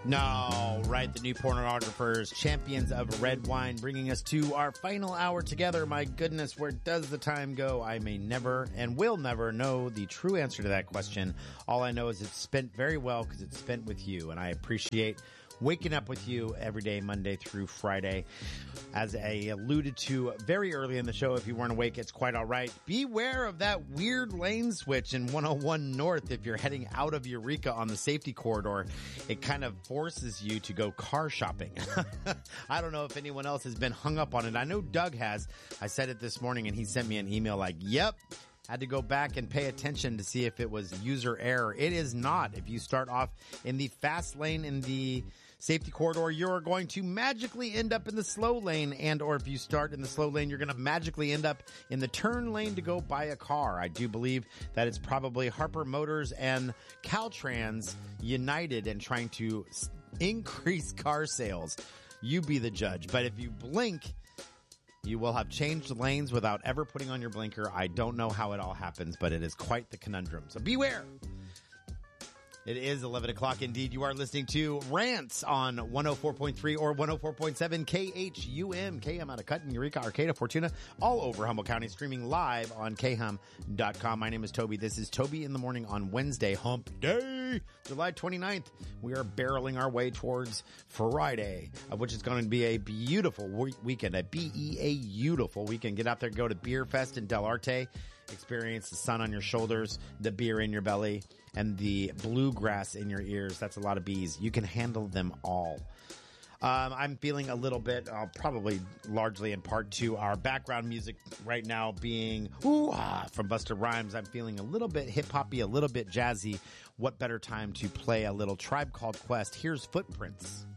No, right. The new pornographers, champions of red wine, bringing us to our final hour together. My goodness, where does the time go? I may never and will never know the true answer to that question. All I know is it's spent very well because it's spent with you, and I appreciate waking up with you every day, Monday through Friday. As I alluded to very early in the show, if you weren't awake, it's quite all right. Beware of that weird lane switch in 101 North if you're heading out of Eureka on the safety corridor. It kind of forces you to go car shopping. I don't know if anyone else has been hung up on it. I know Doug has. I said it this morning and he sent me an email like, yep. Had to go back and pay attention to see if it was user error. It is not. If you start off in the fast lane in the safety corridor, you're going to magically end up in the slow lane, and or if you start in the slow lane, you're going to magically end up in the turn lane to go buy a car. I do believe that it's probably Harper Motors and Caltrans united in trying to increase car sales. You be the judge. But if you blink, you will have changed lanes without ever putting on your blinker. I don't know how it all happens, but it is quite the conundrum. So beware. It is 11 o'clock indeed. You are listening to Rants on 104.3 or 104.7 KHUM. KM out of Cutton, Eureka, Arcata, Fortuna, all over Humboldt County, streaming live on khum.com. My name is Toby. This is Toby in the Morning on Wednesday, Hump Day, July 29th. We are barreling our way towards Friday, which is going to be a beautiful weekend, a beautiful weekend. Get out there, go to Beer Fest in Del Arte. Experience the sun on your shoulders, the beer in your belly, and the bluegrass in your ears. That's a lot of bees. You can handle them all. I'm feeling a little bit, probably largely in part to our background music right now being from Busta Rhymes. I'm feeling a little bit hip-hoppy, a little bit jazzy. What better time to play a little Tribe Called Quest? Here's Footprints.